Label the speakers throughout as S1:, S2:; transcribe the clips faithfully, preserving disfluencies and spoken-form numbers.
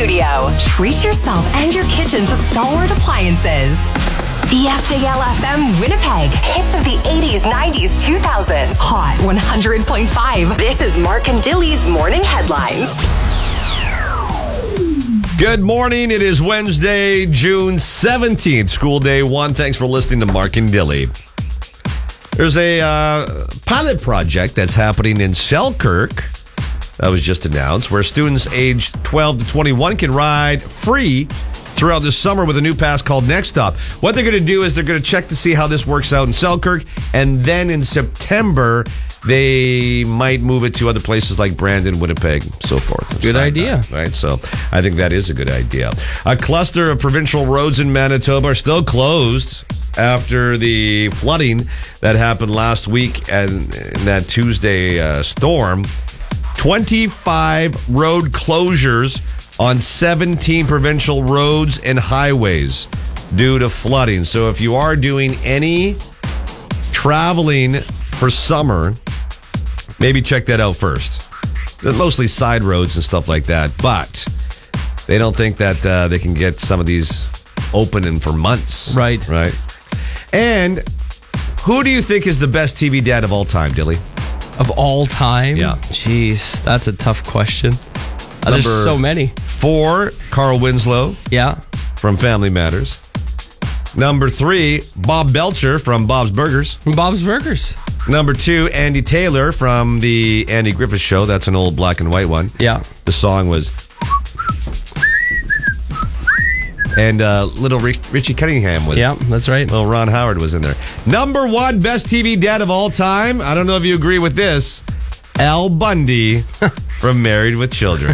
S1: studio. Treat yourself and your kitchen to Stalwart Appliances. C F J L F M Winnipeg. Hits of the eighties, nineties, two thousands. Hot one hundred point five. This is Mark and Dilly's Morning Headlines.
S2: Good morning. It is Wednesday, June seventeenth, school day one. Thanks for listening to Mark and Dilly. There's a uh, pilot project that's happening in Selkirk that was just announced, where students aged twelve to twenty-one can ride free throughout the summer with a new pass called Next Stop. What they're going to do is they're going to check to see how this works out in Selkirk, and then in September, they might move it to other places like Brandon, Winnipeg, so forth.
S3: Good idea.
S2: That, right? So I think that is a good idea. A cluster of provincial roads in Manitoba are still closed after the flooding that happened last week and that Tuesday uh, storm. twenty-five road closures on seventeen provincial roads and highways due to flooding. So if you are doing any traveling for summer, maybe check that out first. They're mostly side roads and stuff like that, but they don't think that uh, they can get some of these open for months.
S3: Right.
S2: Right. And who do you think is the best T V dad of all time, Dilly?
S3: Of all time?
S2: Yeah.
S3: Jeez, that's a tough question. Uh, there's
S2: Number
S3: so many.
S2: Four, Carl Winslow
S3: Yeah.
S2: from Family Matters. Number three, Bob Belcher from Bob's Burgers.
S3: From Bob's Burgers.
S2: Number two, Andy Taylor from the Andy Griffith Show. That's an old black and white one.
S3: Yeah.
S2: The song was... And uh, little Rich, Richie Cunningham was...
S3: Yeah, that's right.
S2: Little Ron Howard was in there. Number one, best T V dad of all time. I don't know if you agree with this. Al Bundy from Married with Children.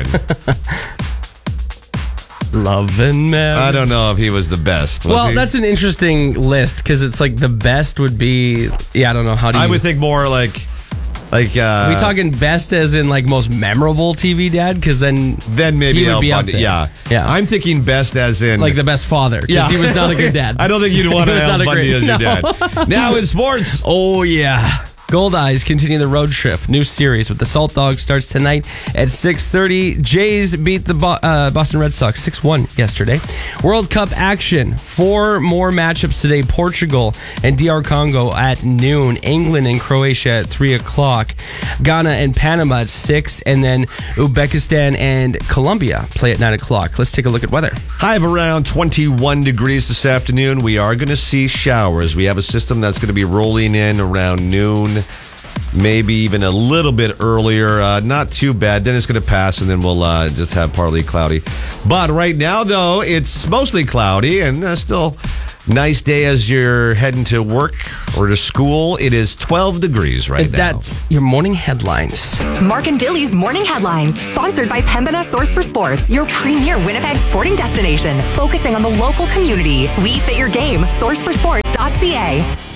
S3: Love and Marriage.
S2: I don't know if he was the best. Was
S3: Well,
S2: he?
S3: that's an interesting list because it's like the best would be. Yeah, I don't know how do you.
S2: I would think more like, like. Uh,
S3: Are we talking best as in like most memorable T V dad? Because then
S2: Then maybe
S3: he would
S2: Al
S3: be up
S2: Bundy.
S3: there.
S2: Yeah,
S3: Yeah.
S2: I'm thinking best as in
S3: like the best father. Because
S2: Yeah,
S3: he was not a good dad.
S2: I don't think you'd want
S3: He was
S2: Al
S3: not a
S2: Bundy
S3: great-
S2: as your
S3: No.
S2: dad. Now in sports.
S3: Oh yeah. Gold Eyes continue the road trip. New series with the Salt Dogs starts tonight at six thirty. Jays beat the Bo- uh, Boston Red Sox six one yesterday. World Cup action. Four more matchups today. Portugal and D R Congo at noon. England and Croatia at three o'clock. Ghana and Panama at six. And then Uzbekistan and Colombia play at nine o'clock. Let's take a look at weather.
S2: High of around twenty-one degrees this afternoon. We are going to see showers. We have a system that's going to be rolling in around noon. Maybe even a little bit earlier. Uh, not too bad. Then it's going to pass, and then we'll uh, just have partly cloudy. But right now, though, it's mostly cloudy, and uh, still nice day as you're heading to work or to school. It is twelve degrees right now.
S3: That's your morning headlines.
S1: Mark and Dilly's Morning Headlines, sponsored by Pembina Source for Sports, your premier Winnipeg sporting destination, focusing on the local community. We fit your game. source for sports dot c a.